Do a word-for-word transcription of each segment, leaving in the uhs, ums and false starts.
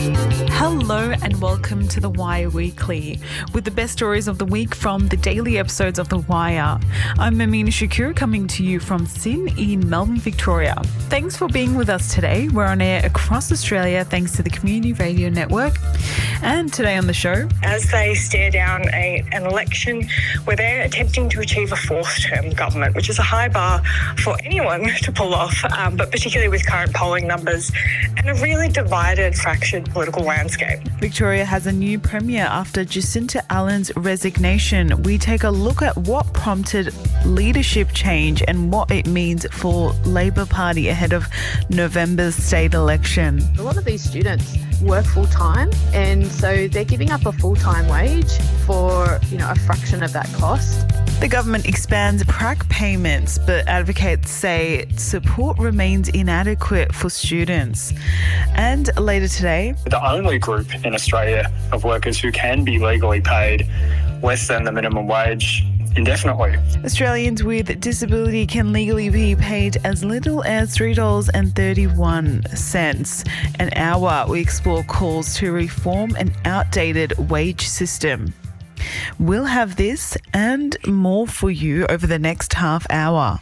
Hello and welcome to The Wire Weekly, with the best stories of the week from the daily episodes of The Wire. I'm Amina Shakur, coming to you from Sin in Melbourne, Victoria. Thanks for being with us today. We're on air across Australia thanks to the Community Radio Network. And today on the show, as they stare down a, an election where they're attempting to achieve a fourth term government, which is a high bar for anyone to pull off, um, but particularly with current polling numbers and a really divided, fractured political landscape. Victoria has a new premier after Jacinta Allen's resignation. We take a look at what prompted leadership change and what it means for Labor Party ahead of November's state election. A lot of these students work full time, and so they're giving up a full-time wage for, you know, a fraction of that cost. The government expands prac payments, but advocates say support remains inadequate for students. And later today, the only group in Australia of workers who can be legally paid less than the minimum wage indefinitely. Australians with disability can legally be paid as little as three dollars thirty-one an hour. We explore calls to reform an outdated wage system. We'll have this and more for you over the next half hour.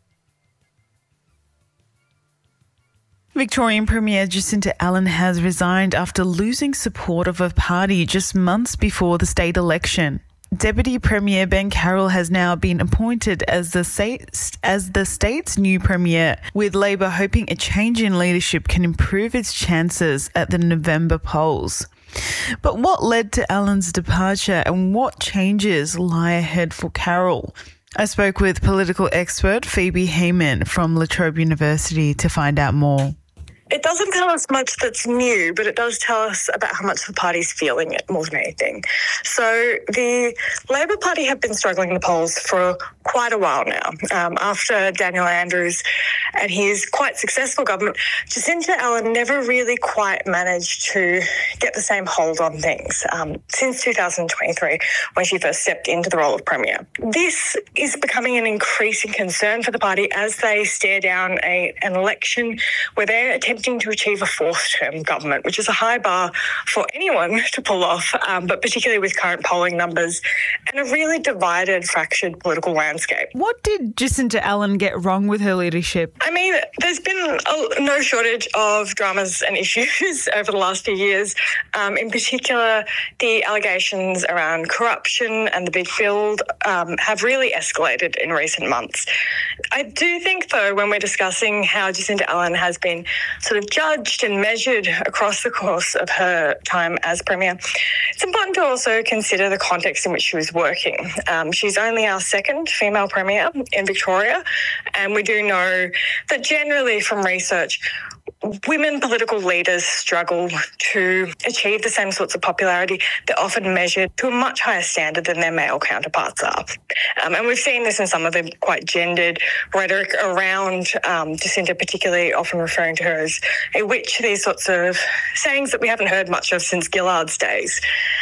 Victorian Premier Jacinta Allen has resigned after losing support of her party just months before the state election. Deputy Premier Ben Carroll has now been appointed as the state, as the state's new premier, with Labor hoping a change in leadership can improve its chances at the November polls. But what led to Allen's departure and what changes lie ahead for Carroll? I spoke with political expert Phoebe Heyman from La Trobe University to find out more. It doesn't tell us much that's new, but it does tell us about how much the party's feeling it more than anything. So the Labor Party have been struggling in the polls for quite a while now. Um, after Daniel Andrews and his quite successful government, Jacinta Allen never really quite managed to get the same hold on things um, since two thousand twenty-three, when she first stepped into the role of Premier. This is becoming an increasing concern for the party as they stare down a, an election where they're attempting to achieve a fourth term government, which is a high bar for anyone to pull off, um, but particularly with current polling numbers and a really divided, fractured political landscape. What did Jacinta Allen get wrong with her leadership? I mean, there's been a, no shortage of dramas and issues over the last few years. Um, in particular, the allegations around corruption and the big field um, have really escalated in recent months. I do think, though, when we're discussing how Jacinta Allen has been sort of judged and measured across the course of her time as Premier, it's important to also consider the context in which she was working. Um, she's only our second female Premier in Victoria, and we do know that generally from research, women political leaders struggle to achieve the same sorts of popularity. They're often measured to a much higher standard than their male counterparts are. Um, and we've seen this in some of the quite gendered rhetoric around um, Jacinta, particularly often referring to her as a witch, these sorts of sayings that we haven't heard much of since Gillard's days.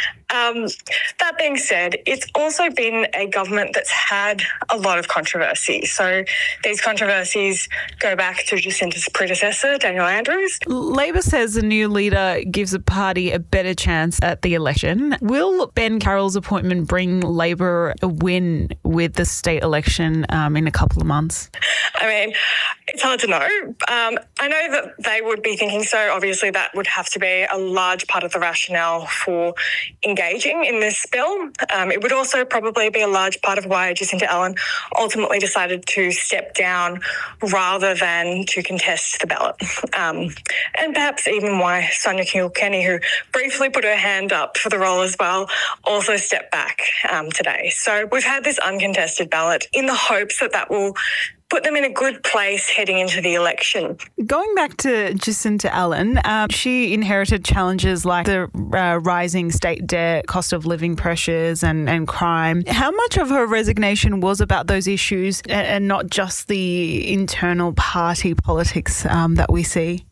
Um, that being said, it's also been a government that's had a lot of controversy. So these controversies go back to Jacinta's predecessor, Daniel Andrews. Labor says the new leader gives the party a better chance at the election. Will Ben Carroll's appointment bring Labor a win with the state election um, in a couple of months? I mean, it's hard to know. Um, I know that they would be thinking so. Obviously, that would have to be a large part of the rationale for engaging in this bill. Um, it would also probably be a large part of why Jacinta Allen ultimately decided to step down rather than to contest the ballot. Um, and perhaps even why Sonia Kilkenny, who briefly put her hand up for the role as well, also stepped back um, today. So we've had this uncontested ballot in the hopes that that will put them in a good place heading into the election. Going back to Jacinta Allen, um, she inherited challenges like the uh, rising state debt, cost of living pressures and, and crime. How much of her resignation was about those issues and, and not just the internal party politics um, that we see?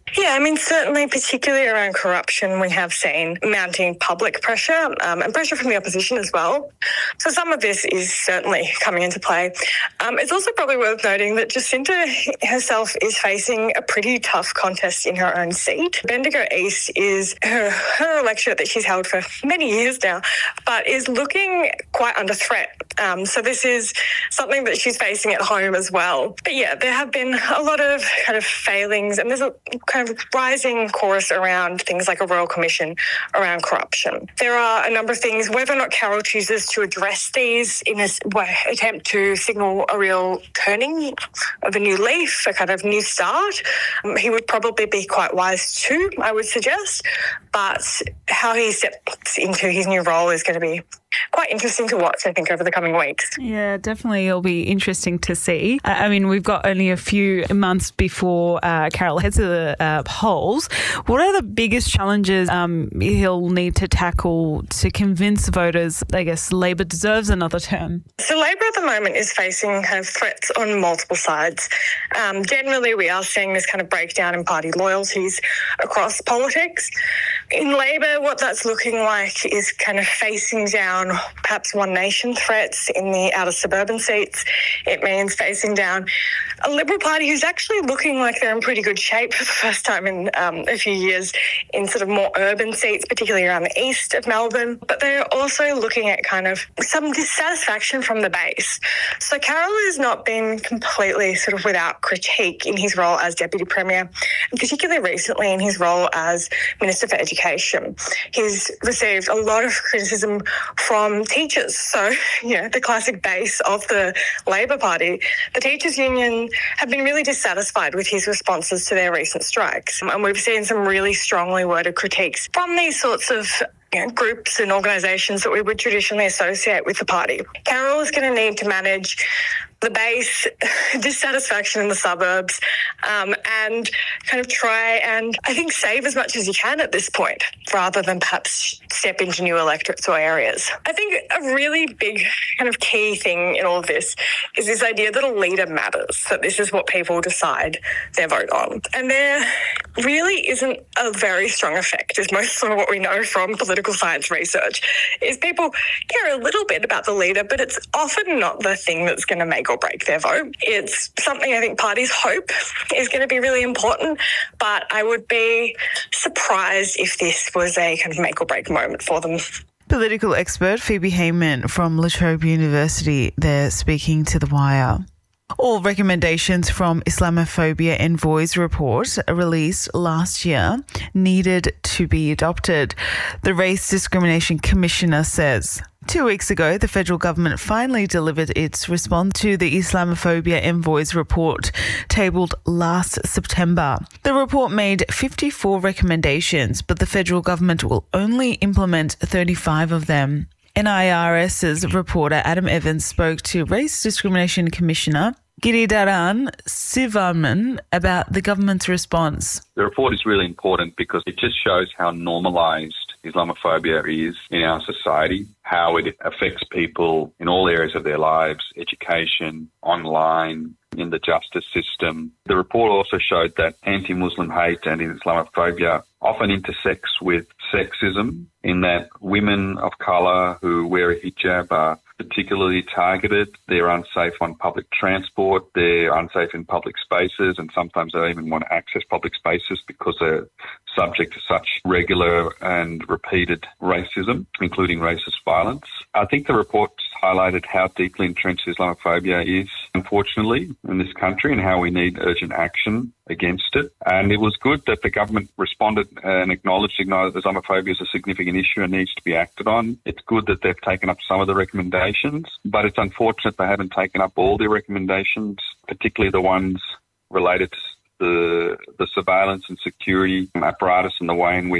Yeah, I mean, certainly, particularly around corruption, we have seen mounting public pressure um, and pressure from the opposition as well. So some of this is certainly coming into play. Um, it's also probably worth noting that Jacinta herself is facing a pretty tough contest in her own seat. Bendigo East is her, her electorate that she's held for many years now, but is looking quite under threat. Um, so this is something that she's facing at home as well. But yeah, there have been a lot of kind of failings, and there's a kind of rising chorus around things like a Royal Commission around corruption. There are a number of things, whether or not Carroll chooses to address these in an attempt to signal a real turning of a new leaf, a kind of new start. Um, he would probably be quite wise too, I would suggest. But how he steps into his new role is going to be quite interesting to watch, I think, over the coming weeks. Yeah, definitely. It'll be interesting to see. I mean, we've got only a few months before uh, Carroll heads to the uh, polls. What are the biggest challenges um, he'll need to tackle to convince voters, I guess, Labor deserves another term? So Labor at the moment is facing kind of threats on multiple sides. Um, generally, we are seeing this kind of breakdown in party loyalties across politics. In Labor, what that's looking like is kind of facing down perhaps One Nation threats in the outer suburban seats. It means facing down a Liberal Party who's actually looking like they're in pretty good shape for the first time in um, a few years in sort of more urban seats, particularly around the east of Melbourne. But they're also looking at kind of some dissatisfaction from the base. So Carroll has not been completely sort of without critique in his role as Deputy Premier, and particularly recently in his role as Minister for Education. He's received a lot of criticism from teachers. So, you know, the classic base of the Labor Party, the Teachers Union have been really dissatisfied with his responses to their recent strikes. And we've seen some really strongly worded critiques from these sorts of you know, groups and organisations that we would traditionally associate with the party. Carroll is going to need to manage the base, dissatisfaction in the suburbs, um, and kind of try and, I think, save as much as you can at this point, rather than perhaps step into new electorates or areas. I think a really big kind of key thing in all of this is this idea that a leader matters, that this is what people decide their vote on. And there really isn't a very strong effect, is most of what we know from political science research, is people care a little bit about the leader, but it's often not the thing that's going to make or break their vote. It's something I think parties hope is going to be really important, but I would be surprised if this was a kind of make or break moment for them. Political expert Phoebe Heyman from La Trobe University there speaking to The Wire. All recommendations from Islamophobia Envoy's report released last year needed to be adopted, the Race Discrimination Commissioner says. Two weeks ago, the federal government finally delivered its response to the Islamophobia Envoy's report, tabled last September. The report made fifty-four recommendations, but the federal government will only implement thirty-five of them. N I R S's reporter Adam Evans spoke to Race Discrimination Commissioner Giridharan Sivaman about the government's response. The report is really important because it just shows how normalised Islamophobia is in our society, how it affects people in all areas of their lives, education, online, in the justice system. The report also showed that anti-Muslim hate and Islamophobia often intersects with sexism, in that women of colour who wear a hijab are particularly targeted. They're unsafe on public transport, they're unsafe in public spaces, and sometimes they don't even want to access public spaces because they're subject to such regular and repeated racism, including racist violence. I think the report highlighted how deeply entrenched Islamophobia is, unfortunately, in this country, and how we need urgent action against it. And it was good that the government responded and acknowledged, acknowledged that Islamophobia is a significant issue and needs to be acted on. It's good that they've taken up some of the recommendations, but it's unfortunate they haven't taken up all their recommendations, particularly the ones related to the, the surveillance and security apparatus and the way in which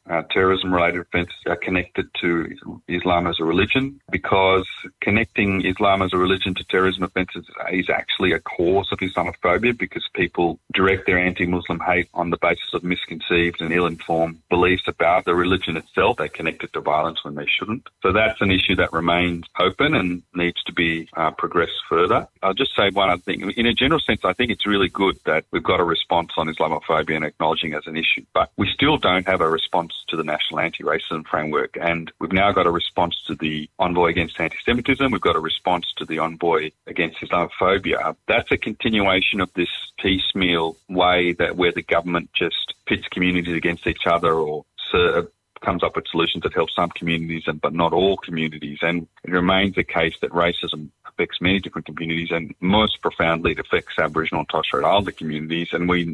uh, terrorism-related offences are connected to Islam as a religion, because connecting Islam as a religion to terrorism offences is actually a cause of Islamophobia, because people direct their anti-Muslim hate on the basis of misconceived and ill-informed beliefs about the religion itself. They connect it to violence when they shouldn't. So that's an issue that remains open and needs to be uh, progressed further. I'll just say one other thing. In a general sense, I think it's really good that we've got a response on Islamophobia and acknowledging it as an issue, but we still don't have a response to the National Anti-Racism Framework, and we've now got a response to the Envoy Against Anti-Semitism. We've got a response to the Envoy Against Islamophobia. That's a continuation of this piecemeal way that where the government just pits communities against each other, or uh, comes up with solutions that help some communities and but not all communities. And it remains the case that racism affects many different communities, and most profoundly it affects Aboriginal and Torres Strait Islander communities. And we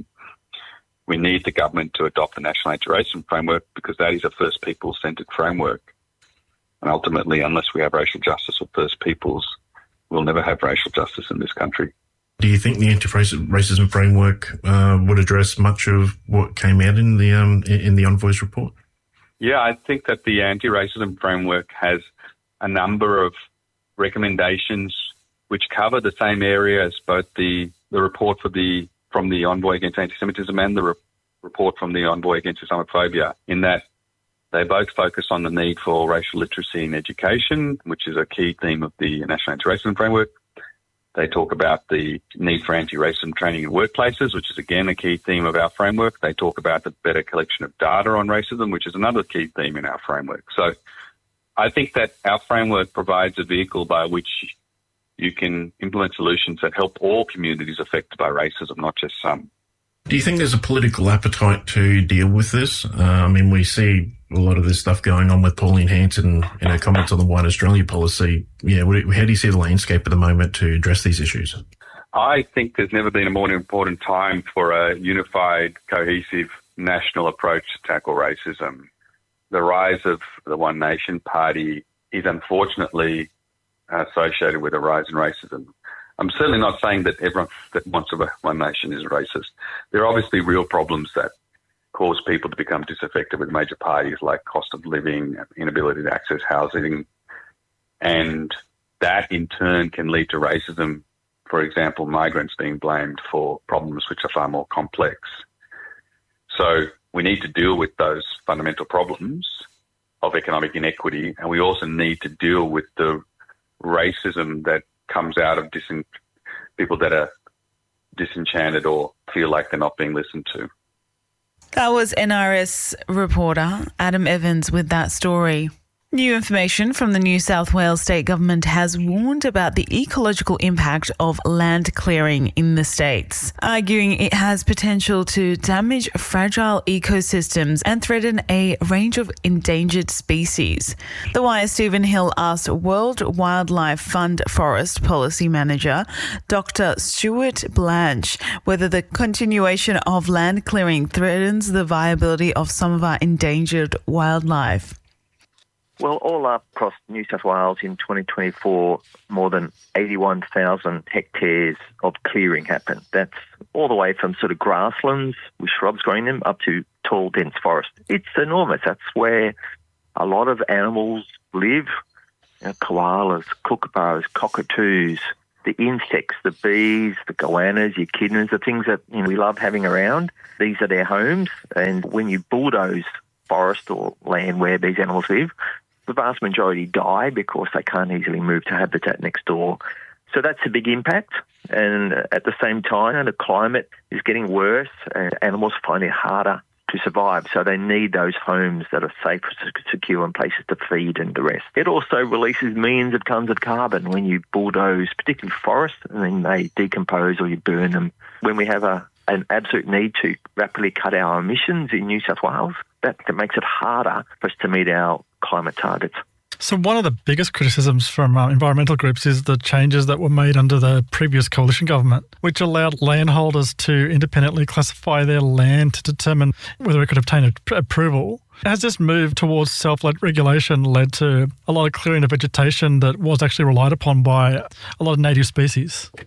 we need the government to adopt the National Anti-Racism Framework, because that is a First Peoples-centred framework. And ultimately, unless we have racial justice or First Peoples, we'll never have racial justice in this country. Do you think the anti-racism framework uh, would address much of what came out in the um, in the Envoy's report? Yeah, I think that the anti-racism framework has a number of recommendations which cover the same area as both the, the report for the from the Envoy Against Anti-Semitism and the re- report from the Envoy Against Islamophobia, in that they both focus on the need for racial literacy in education, which is a key theme of the National Anti-Racism Framework. They talk about the need for anti-racism training in workplaces, which is, again, a key theme of our framework. They talk about the better collection of data on racism, which is another key theme in our framework. So I think that our framework provides a vehicle by which you can implement solutions that help all communities affected by racism, not just some. Do you think there's a political appetite to deal with this? Uh, I mean, we see a lot of this stuff going on with Pauline Hanson and her comments on the White Australia policy. Yeah, how do you see the landscape at the moment to address these issues? I think there's never been a more important time for a unified, cohesive national approach to tackle racism. The rise of the One Nation Party is unfortunately associated with a rise in racism. I'm certainly not saying that everyone that wants a One Nation is racist. There are obviously real problems that cause people to become disaffected with major parties, like cost of living, inability to access housing, and that in turn can lead to racism. For example, migrants being blamed for problems which are far more complex. So we need to deal with those fundamental problems of economic inequity, and we also need to deal with the racism that comes out of dis- people that are disenchanted or feel like they're not being listened to. That was N R S reporter Adam Evans with that story. New information from the New South Wales State Government has warned about the ecological impact of land clearing in the states, arguing it has potential to damage fragile ecosystems and threaten a range of endangered species. The Wire's Stephen Hill asked World Wildlife Fund Forest Policy Manager Doctor Stuart Blanche whether the continuation of land clearing threatens the viability of some of our endangered wildlife. Well, all up across New South Wales in twenty twenty-four, more than eighty-one thousand hectares of clearing happened. That's all the way from sort of grasslands with shrubs growing them up to tall, dense forest. It's enormous. That's where a lot of animals live. You know, koalas, kookaburras, cockatoos, the insects, the bees, the goannas, your echidnas, the things that you know, we love having around. These are their homes. And when you bulldoze forest or land where these animals live, the vast majority die because they can't easily move to habitat next door. So that's a big impact. And at the same time, the climate is getting worse and animals find it harder to survive. So they need those homes that are safe, secure, and places to feed and the rest. It also releases millions of tonnes of carbon when you bulldoze, particularly forests, and then they decompose or you burn them. When we have a an absolute need to rapidly cut our emissions in New South Wales, that, that makes it harder for us to meet our climate targets. So one of the biggest criticisms from uh, environmental groups is the changes that were made under the previous coalition government, which allowed landholders to independently classify their land to determine whether it could obtain a- approval. Has this move towards self-led regulation led to a lot of clearing of vegetation that was actually relied upon by a lot of native species?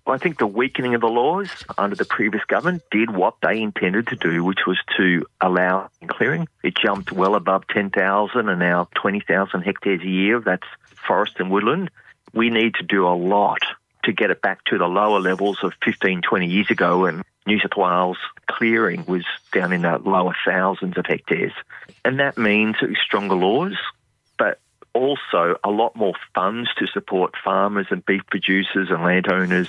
Well, I think the weakening of the laws under the previous government did what they intended to do, which was to allow clearing. It jumped well above ten thousand and now twenty thousand hectares a year. That's forest and woodland. We need to do a lot to get it back to the lower levels of fifteen, twenty years ago, and New South Wales clearing was down in the lower thousands of hectares. And that means stronger laws, but also a lot more funds to support farmers and beef producers and landowners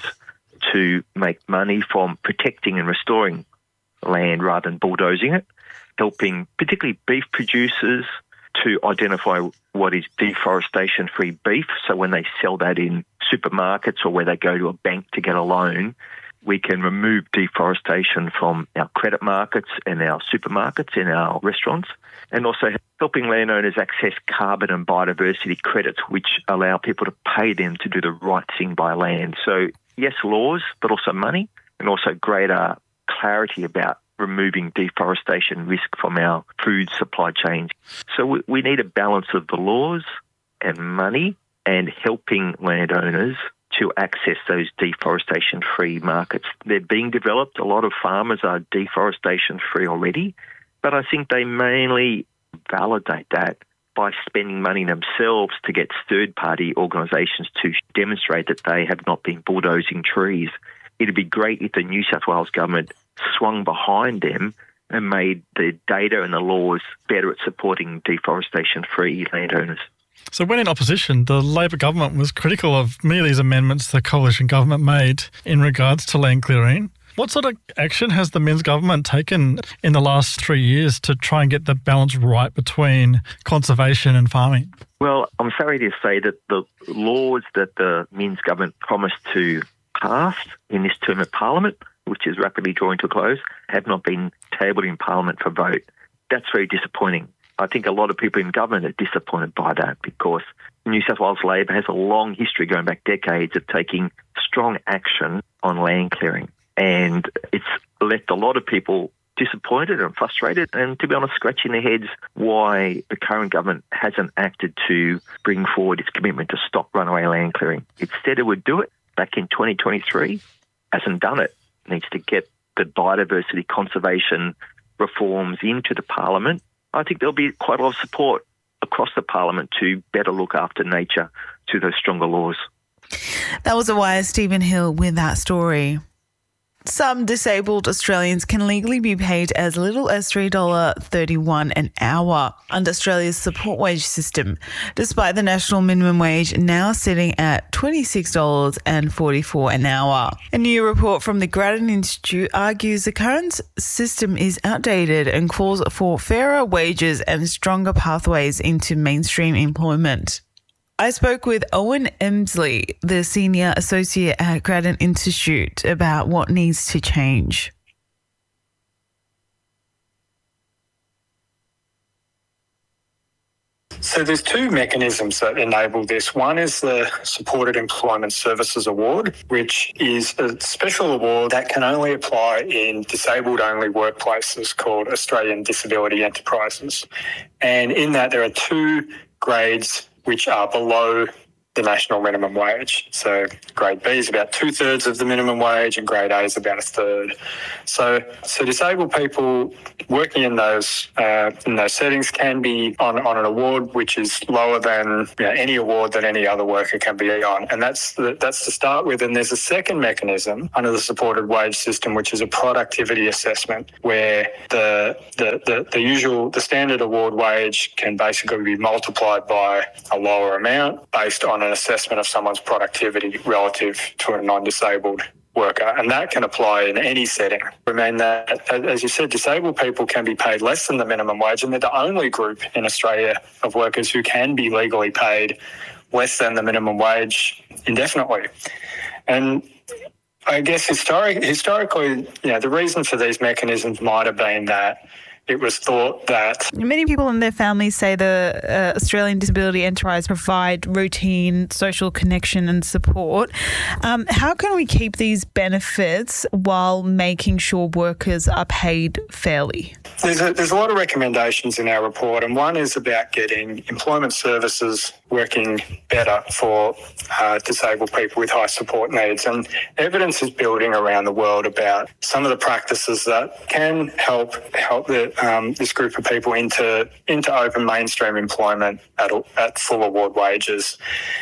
to make money from protecting and restoring land rather than bulldozing it, helping particularly beef producers to identify what is deforestation-free beef. So when they sell that in supermarkets or where they go to a bank to get a loan, we can remove deforestation from our credit markets and our supermarkets and our restaurants, and also helping landowners access carbon and biodiversity credits, which allow people to pay them to do the right thing by land. So yes, laws, but also money, and also greater clarity about removing deforestation risk from our food supply chains. So we, we need a balance of the laws and money and helping landowners to access those deforestation-free markets. They're being developed. A lot of farmers are deforestation-free already, but I think they mainly validate that by spending money themselves to get third-party organisations to demonstrate that they have not been bulldozing trees. It'd be great if the New South Wales government swung behind them and made the data and the laws better at supporting deforestation-free landowners. So when in opposition, the Labor government was critical of many of these amendments the coalition government made in regards to land clearing. What sort of action has the Minns government taken in the last three years to try and get the balance right between conservation and farming? Well, I'm sorry to say that the laws that the Minns government promised to pass in this term of Parliament, which is rapidly drawing to a close, have not been tabled in Parliament for vote. That's very disappointing. I think a lot of people in government are disappointed by that because New South Wales Labor has a long history going back decades of taking strong action on land clearing. And it's left a lot of people disappointed and frustrated and, to be honest, scratching their heads why the current government hasn't acted to bring forward its commitment to stop runaway land clearing. It said it would do it back in twenty twenty-three, hasn't done it. It needs to get the biodiversity conservation reforms into the Parliament. I think there'll be quite a lot of support across the Parliament to better look after nature through those stronger laws. That was a wire Stephen Hill with that story. Some disabled Australians can legally be paid as little as three dollars thirty-one an hour under Australia's support wage system, despite the national minimum wage now sitting at twenty-six dollars forty-four an hour. A new report from the Grattan Institute argues the current system is outdated and calls for fairer wages and stronger pathways into mainstream employment. I spoke with Owen Emsley, the Senior Associate at Grattan Institute, about what needs to change. So there's two mechanisms that enable this. One is the Supported Employment Services Award, which is a special award that can only apply in disabled-only workplaces called Australian Disability Enterprises. And in that, there are two grades which are below the national minimum wage. So grade B is about two-thirds of the minimum wage and grade A is about a third. So so disabled people working in those uh, in those settings can be on, on an award which is lower than you know, any award that any other worker can be on. And that's the, that's to start with. And there's a second mechanism under the supported wage system, which is a productivity assessment, where the the, the, the usual, the standard award wage can basically be multiplied by a lower amount based on an assessment of someone's productivity relative to a non-disabled worker, and that can apply in any setting. I mean that, as you said, disabled people can be paid less than the minimum wage, and they're the only group in Australia of workers who can be legally paid less than the minimum wage indefinitely. And I guess historic, historically, you know, the reason for these mechanisms might have been that it was thought that... Many people and their families say the uh, Australian Disability Enterprise provide routine social connection and support. Um, how can we keep these benefits while making sure workers are paid fairly? There's a, there's a lot of recommendations in our report, and one is about getting employment services working better for uh, disabled people with high support needs. And evidence is building around the world about some of the practices that can help help the, um, this group of people into into open mainstream employment at, at full award wages.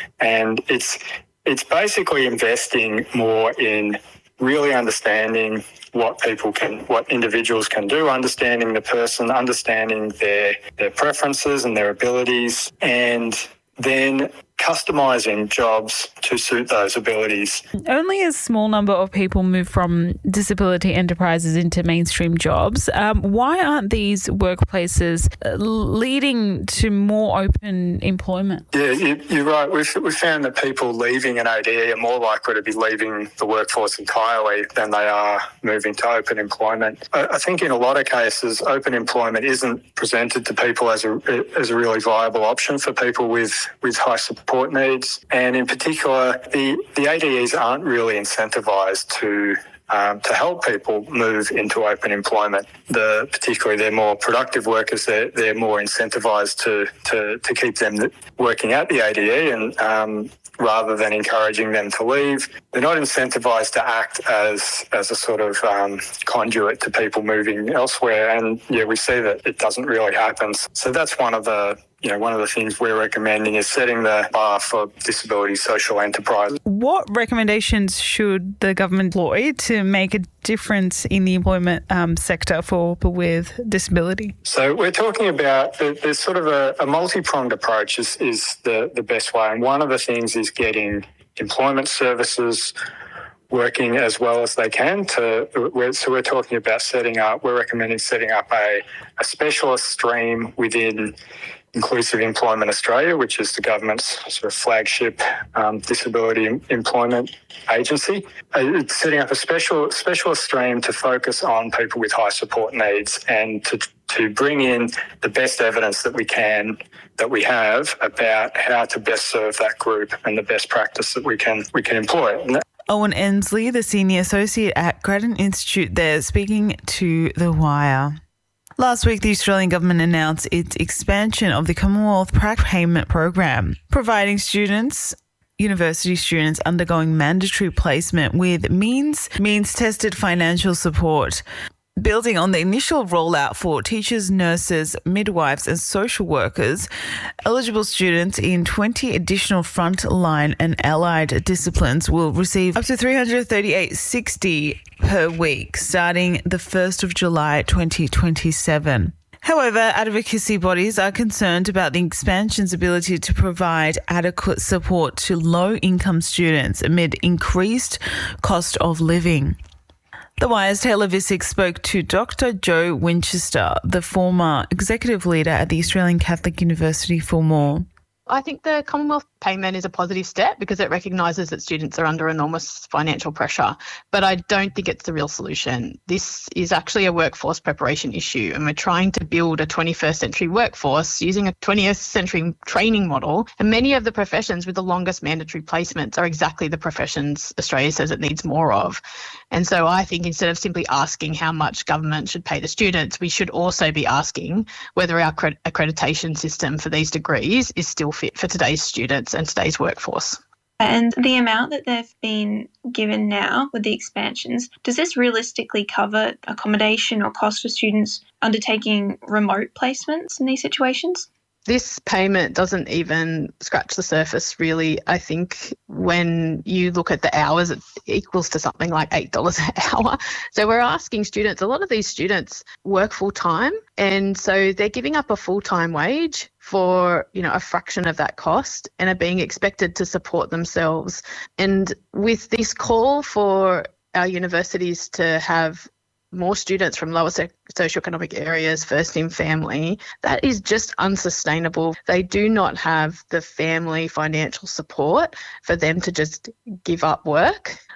And it's it's basically investing more in really understanding what people can, what individuals can do, understanding the person, understanding their their preferences and their abilities, and then customising jobs to suit those abilities. Only a small number of people move from disability enterprises into mainstream jobs. Um, why aren't these workplaces leading to more open employment? Yeah, you, you're right. We've, we've found that people leaving an A D E are more likely to be leaving the workforce entirely than they are moving to open employment. I, I think in a lot of cases, open employment isn't presented to people as a as a really viable option for people with, with high support support needs, and in particular, the, the A D Es aren't really incentivised to um, to help people move into open employment. The particularly they're more productive workers. They're they're more incentivised to to to keep them working at the A D E, and um, rather than encouraging them to leave, they're not incentivised to act as as a sort of um, conduit to people moving elsewhere. And yeah, we see that it doesn't really happen. So that's one of the You know, one of the things we're recommending is setting the bar for disability social enterprise. What recommendations should the government employ to make a difference in the employment um, sector for people with disability? So we're talking about, there's sort of a, a multi-pronged approach is, is the, the best way. And one of the things is getting employment services working as well as they can. To we're, so we're talking about setting up, we're recommending setting up a, a specialist stream within Inclusive Employment Australia, which is the government's sort of flagship um, disability employment agency. Uh, it's setting up a special specialist stream to focus on people with high support needs and to to bring in the best evidence that we can, that we have about how to best serve that group and the best practice that we can we can employ. Owen Ensley, the Senior Associate at Grattan Institute there, speaking to The Wire. Last week, the Australian government announced its expansion of the Commonwealth Prac Payment Program, providing students, university students undergoing mandatory placement with means, means-tested financial support. Building on the initial rollout for teachers, nurses, midwives and social workers, eligible students in twenty additional frontline and allied disciplines will receive up to three hundred thirty-eight dollars and sixty cents per week starting the first of July twenty twenty-seven. However, advocacy bodies are concerned about the expansion's ability to provide adequate support to low-income students amid increased cost of living. The Wire's Taylor Visick spoke to Doctor Joe Winchester, the former executive leader at the Australian Catholic University, for more. I think the Commonwealth payment is a positive step because it recognises that students are under enormous financial pressure, but I don't think it's the real solution. This is actually a workforce preparation issue, and we're trying to build a twenty-first century workforce using a twentieth century training model, and many of the professions with the longest mandatory placements are exactly the professions Australia says it needs more of. And so I think instead of simply asking how much government should pay the students, we should also be asking whether our accreditation system for these degrees is still fit for today's students and today's workforce. And the amount that they've been given now with the expansions, does this realistically cover accommodation or cost for students undertaking remote placements in these situations? This payment doesn't even scratch the surface, really. I think when you look at the hours, it equals to something like eight dollars an hour. So we're asking students, a lot of these students work full time, and so they're giving up a full-time wage for, you know, a fraction of that cost and are being expected to support themselves. And with this call for our universities to have more students from lower socioeconomic areas, first in family, that is just unsustainable. They do not have the family financial support for them to just give up work.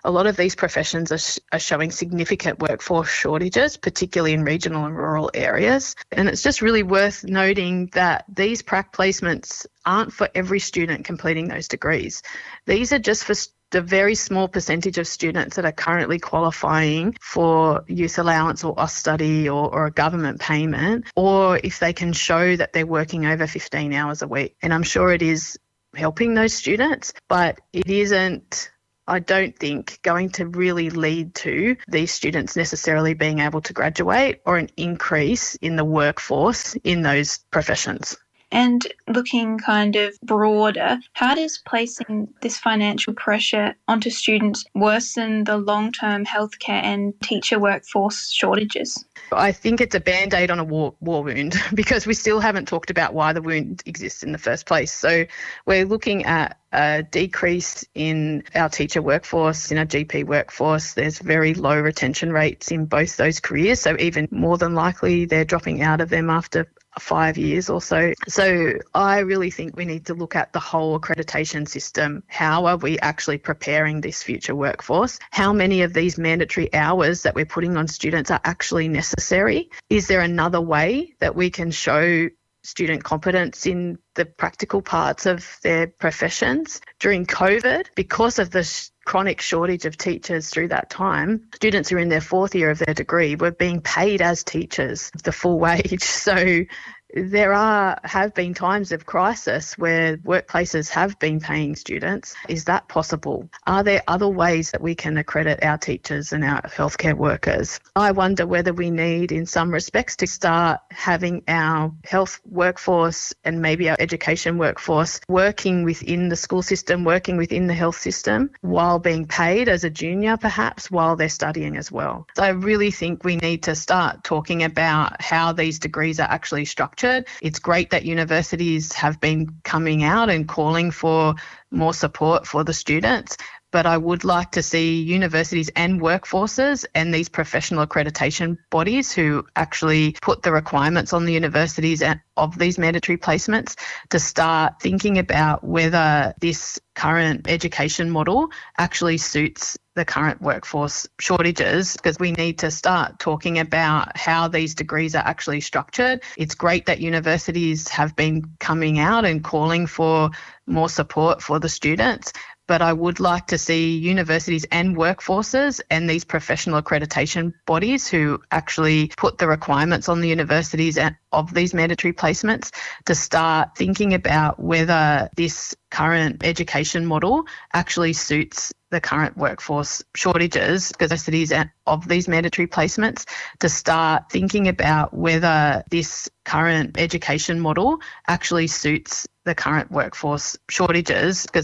a lot of these professions are, sh- are showing significant workforce shortages, particularly in regional and rural areas. And it's just really worth noting that these prac placements aren't for every student completing those degrees. These are just for st- the very small percentage of students that are currently qualifying for youth allowance or Austudy or, or a government payment, or if they can show that they're working over fifteen hours a week. And I'm sure it is helping those students, but it isn't, I don't think, going to really lead to these students necessarily being able to graduate or an increase in the workforce in those professions. And looking kind of broader, how does placing this financial pressure onto students worsen the long-term healthcare and teacher workforce shortages? I think it's a band-aid on a war, war wound because we still haven't talked about why the wound exists in the first place. So we're looking at a decrease in our teacher workforce, in our G P workforce. There's very low retention rates in both those careers. So even more than likely they're dropping out of them after five years or so. So I really think we need to look at the whole accreditation system. How are we actually preparing this future workforce? How many of these mandatory hours that we're putting on students are actually necessary? Is there another way that we can show student competence in the practical parts of their professions? During COVID, because of the sh- chronic shortage of teachers through that time, students who are in their fourth year of their degree were being paid as teachers the full wage. So there are have been times of crisis where workplaces have been paying students. Is that possible? Are there other ways that we can accredit our teachers and our healthcare workers? I wonder whether we need, in some respects, to start having our health workforce and maybe our education workforce working within the school system, working within the health system, while being paid as a junior, perhaps, while they're studying as well. So I really think we need to start talking about how these degrees are actually structured. It's great that universities have been coming out and calling for more support for the students, but I would like to see universities and workforces and these professional accreditation bodies who actually put the requirements on the universities and of these mandatory placements to start thinking about whether this current education model actually suits the current workforce shortages, because we need to start talking about how these degrees are actually structured. It's great that universities have been coming out and calling for more support for the students, but I would like to see universities and workforces and these professional accreditation bodies who actually put the requirements on the universities and of these mandatory placements to start thinking about whether this current education model actually suits the current workforce shortages, because universities and of these mandatory placements to start thinking about whether this current education model actually suits the current workforce shortages, because